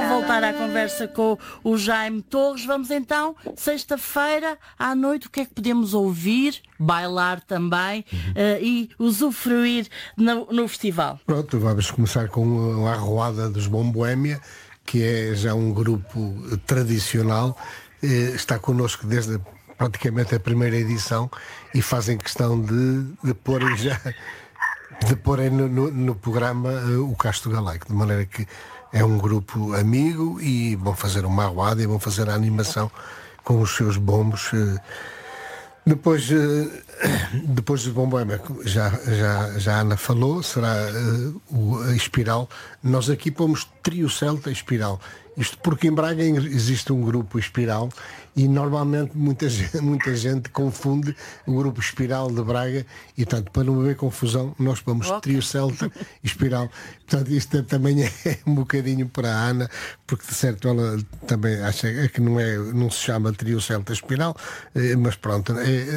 voltar à conversa com o Jaime Torres. Vamos então, sexta-feira à noite, o que é que podemos ouvir, bailar também e usufruir no festival? Pronto, vamos começar com a Arruada dos Bom Boémia, que é já um grupo tradicional, está connosco desde praticamente a primeira edição e fazem questão de porem no programa o Castro Galaico, de maneira que é um grupo amigo e vão fazer uma arruada e vão fazer a animação com os seus bombos. Depois do Bom Boémia, já a Ana falou, será a Espiral. Nós aqui pomos Trio Celta Espiral. Isto porque em Braga existe um grupo Espiral e normalmente muita gente confunde o grupo Espiral de Braga e, portanto, para não haver confusão, nós pomos Trio Celta Espiral. Portanto, isto também é um bocadinho para a Ana, porque de certo ela também acha que não se chama Trio Celta Espiral, mas pronto,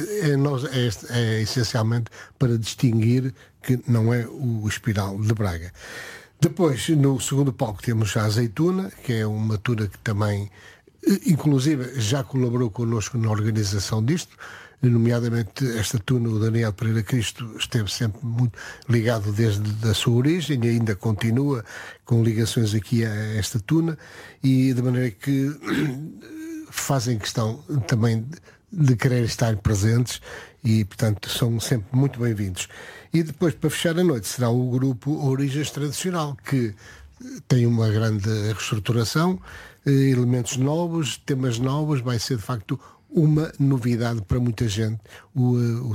é essencialmente para distinguir que não é o Espiral de Braga. Depois, no segundo palco, temos a Azeituna, que é uma tuna que também, inclusive, já colaborou connosco na organização disto, nomeadamente esta tuna, o Daniel Pereira Cristo, esteve sempre muito ligado desde a sua origem e ainda continua com ligações aqui a esta tuna, e de maneira que fazem questão também de querer estar presentes e, portanto, são sempre muito bem-vindos. E depois, para fechar a noite, será o grupo Origens Tradicional, que tem uma grande reestruturação, elementos novos, temas novos, vai ser de facto uma novidade para muita gente, o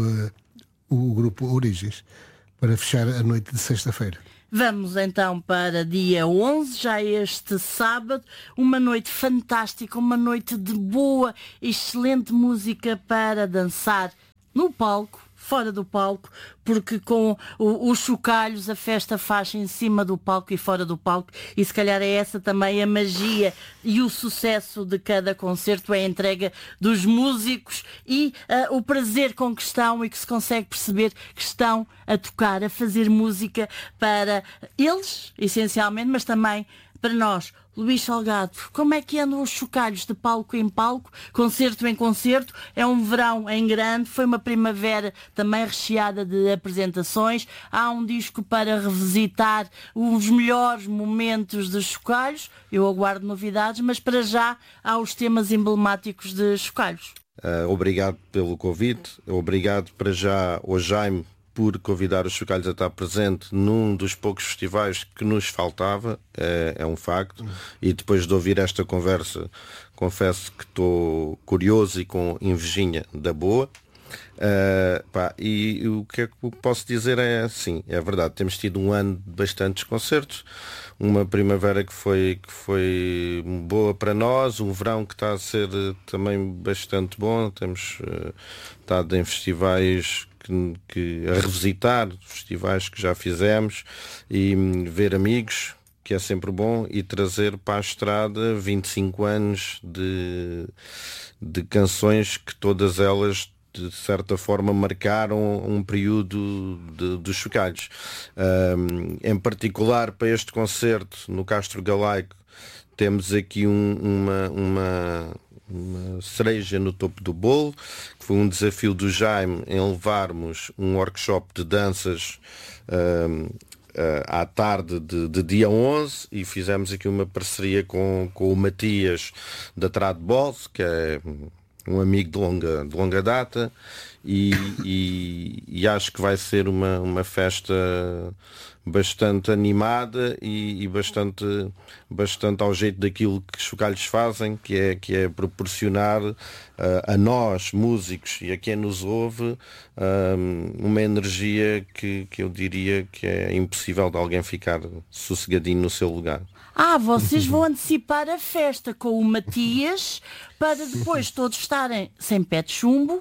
grupo Origens, para fechar a noite de sexta-feira. Vamos então para dia 11, já este sábado, uma noite fantástica, uma noite de boa, excelente música para dançar no palco, fora do palco, porque com os chocalhos a festa faz em cima do palco e fora do palco, e se calhar é essa também a magia e o sucesso de cada concerto, é a entrega dos músicos e o prazer com que estão e que se consegue perceber que estão a tocar, a fazer música para eles, essencialmente, mas também para nós. Luís Salgado, como é que andam os chocalhos de palco em palco, concerto em concerto? É um verão em grande, foi uma primavera também recheada de apresentações. Há um disco para revisitar os melhores momentos dos chocalhos. Eu aguardo novidades, mas para já há os temas emblemáticos de chocalhos. Obrigado pelo convite, obrigado para já ao Jaime por convidar os chocalhos a estar presente num dos poucos festivais que nos faltava, é um facto, e depois de ouvir esta conversa confesso que estou curioso e com invejinha da boa. E o que posso dizer é assim, é verdade, temos tido um ano de bastantes concertos, uma primavera que foi boa para nós, um verão que está a ser também bastante bom, temos estado em festivais que a revisitar, festivais que já fizemos e ver amigos, que é sempre bom, e trazer para a estrada 25 anos de canções que todas elas de certa forma marcaram um período dos chocalhos. Em particular para este concerto no Castro Galaico temos aqui uma cereja no topo do bolo, que foi um desafio do Jaime em levarmos um workshop de danças à tarde de dia 11, e fizemos aqui uma parceria com o Matias da Tradbolse, que é um amigo de longa data, e acho que vai ser uma festa bastante animada e bastante ao jeito daquilo que os chocalhos fazem, que é proporcionar a nós, músicos, e a quem nos ouve, uma energia que eu diria que é impossível de alguém ficar sossegadinho no seu lugar. Vocês vão antecipar a festa com o Matias para depois todos estarem sem pé de chumbo,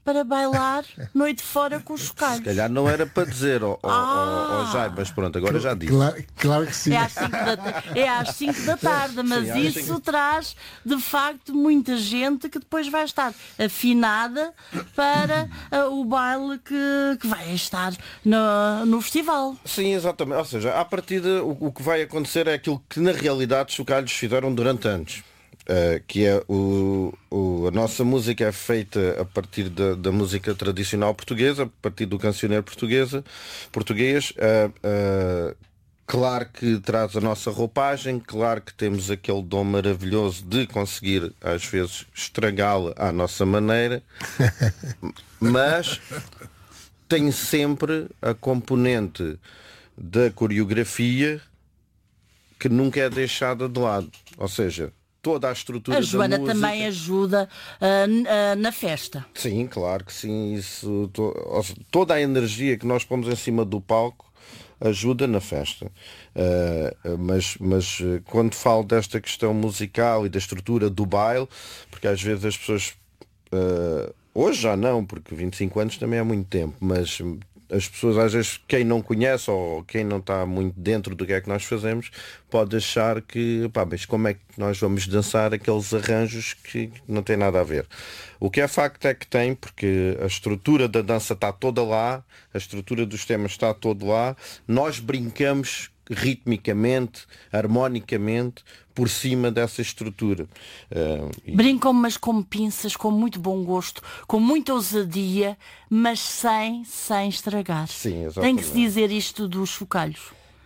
para bailar noite fora com os chocalhos. Se calhar não era para dizer ao Jaime, mas pronto, agora já disse. Claro que sim. É às 5 da tarde, mas Sim, isso traz de facto muita gente que depois vai estar afinada para o baile que vai estar no festival. Sim, exatamente. Ou seja, à partida o que vai acontecer é aquilo que na realidade os chocalhos fizeram durante anos. Que é a nossa música é feita a partir da música tradicional portuguesa, a partir do cancioneiro português. Claro que traz a nossa roupagem, claro que temos aquele dom maravilhoso de conseguir às vezes estragá-la à nossa maneira, mas tem sempre a componente da coreografia que nunca é deixada de lado. Ou seja, toda a estrutura da música. A Joana também ajuda na festa. Sim, claro que sim. Isso, toda a energia que nós pomos em cima do palco ajuda na festa. Mas quando falo desta questão musical e da estrutura do baile, porque às vezes as pessoas... hoje já não, porque 25 anos também é muito tempo, mas... As pessoas, às vezes, quem não conhece ou quem não está muito dentro do que é que nós fazemos, pode achar que, mas como é que nós vamos dançar aqueles arranjos que não têm nada a ver? O que é facto é que tem, porque a estrutura da dança está toda lá, a estrutura dos temas está todo lá, nós brincamos ritmicamente, harmonicamente, por cima dessa estrutura. Brincam, mas com pinças, com muito bom gosto, com muita ousadia, mas sem estragar. Sim, exatamente. Tem que se dizer isto dos chocalhos.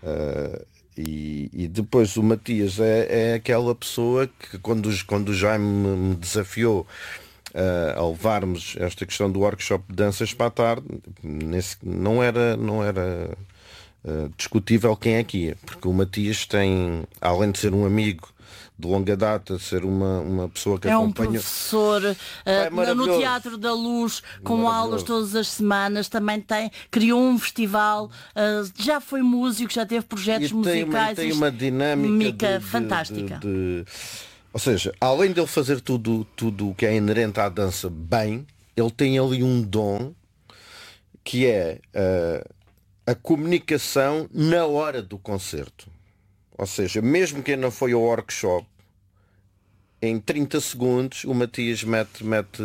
E depois o Matias é aquela pessoa que quando o Jaime me desafiou a levarmos esta questão do workshop de danças para a tarde, não era discutível quem é que ia, porque o Matias tem, além de ser um amigo de longa data, ser uma pessoa que acompanha... um professor no Teatro da Luz, com aulas todas as semanas, também criou um festival, já foi músico, já teve projetos musicais. Tem uma dinâmica fantástica. Ou seja, além de ele fazer tudo o que é inerente à dança bem, ele tem ali um dom que é a comunicação na hora do concerto. Ou seja, mesmo quem não foi ao workshop, em 30 segundos o Matias mete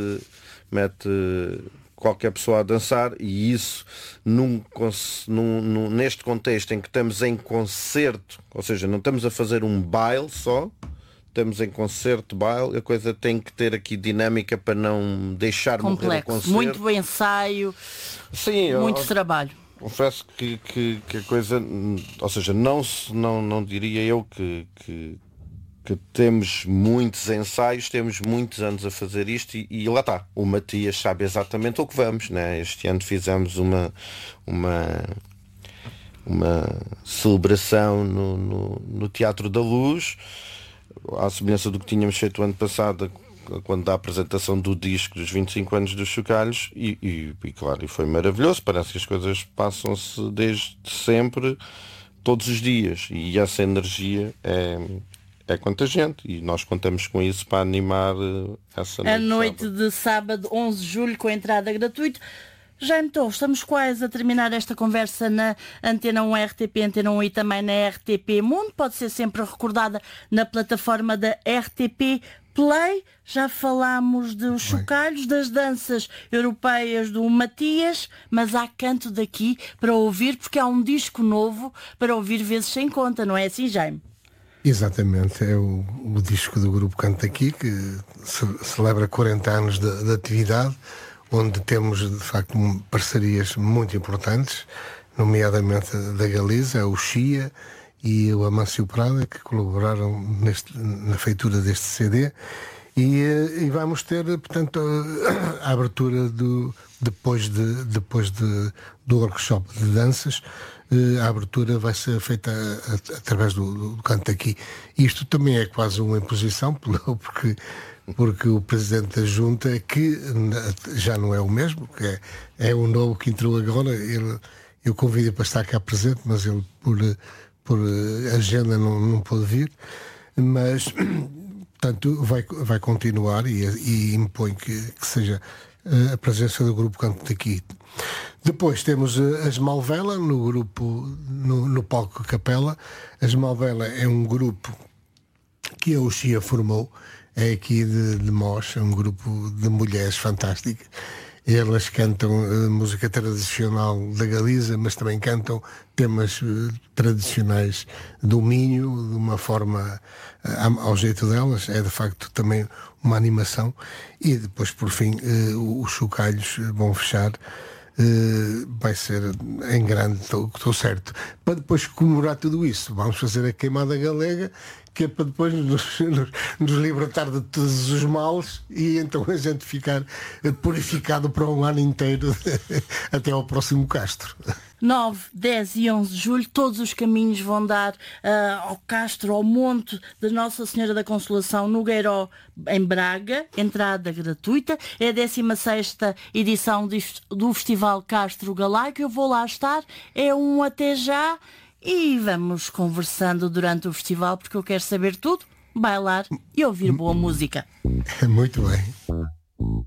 qualquer pessoa a dançar, e isso neste contexto em que estamos em concerto, ou seja, não estamos a fazer um baile só, estamos em concerto, baile, a coisa tem que ter aqui dinâmica para não deixar morrer o concerto. Muito ensaio, sim, muito trabalho. Confesso que a coisa, ou seja, não diria eu que temos muitos ensaios, temos muitos anos a fazer isto e lá está. O Matias sabe exatamente o que vamos, né? Este ano fizemos uma celebração no Teatro da Luz, à semelhança do que tínhamos feito o ano passado, quando da apresentação do disco dos 25 anos dos Chocalhos, e claro, e foi maravilhoso. Parece que as coisas passam-se desde sempre, todos os dias, e essa energia é contagiante, e nós contamos com isso para animar essa noite. A noite de sábado 11 de julho, com a entrada gratuita. Já então, estamos quase a terminar esta conversa na Antena 1 RTP, Antena 1 e também na RTP Mundo. Pode ser sempre recordada na plataforma da RTP Play. Já falámos dos chocalhos, das danças europeias do Matias, mas há canto daqui para ouvir, porque há um disco novo para ouvir vezes sem conta, não é assim, Jaime? Exatamente, é o disco do grupo Canto Aqui, que celebra 40 anos de atividade, onde temos de facto parcerias muito importantes, nomeadamente da Galiza, o Chia e o Amâncio Prada, que colaboraram na feitura deste CD, e vamos ter, portanto, a abertura depois do workshop de danças. A abertura vai ser feita através do Canto Aqui. Isto também é quase uma imposição, porque o Presidente da Junta, que já não é o mesmo, que é o novo que entrou agora, eu convido para estar cá presente, mas ele por agenda não pôde vir, mas portanto vai continuar e impõe que seja a presença do grupo Canto daqui. Depois temos as Malvela no grupo, no palco Capela. As Malvela é um grupo que a Uxia formou, é aqui de Mos, é um grupo de mulheres fantásticas. Elas cantam música tradicional da Galiza, mas também cantam temas tradicionais do Minho, de uma forma ao jeito delas. É de facto também uma animação. E depois, por fim, os chocalhos vão fechar. Vai ser em grande, estou certo. Para depois comemorar tudo isso, vamos fazer a queimada galega, que é para depois nos libertar de todos os males e então a gente ficar purificado para um ano inteiro até ao próximo Castro. 9, 10 e 11 de julho, todos os caminhos vão dar ao Castro, ao Monte de Nossa Senhora da Consolação, no Gueiró, em Braga, entrada gratuita. É a 16ª edição do Festival Castro Galaico. Eu vou lá estar, é um até já, e vamos conversando durante o festival, porque eu quero saber tudo, bailar e ouvir boa música. Muito bem.